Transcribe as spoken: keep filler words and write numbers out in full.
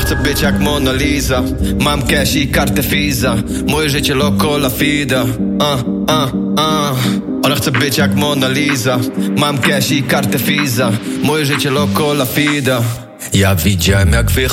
chce być jak Mona Lisa. Mam cash i kartę Visa. Moje życie loco la fida. uh, uh, uh. Ona chce być jak Mona Lisa. Mam cash i kartę Visa. Moje życie loco la fida. Ja widziałem jak wychodzi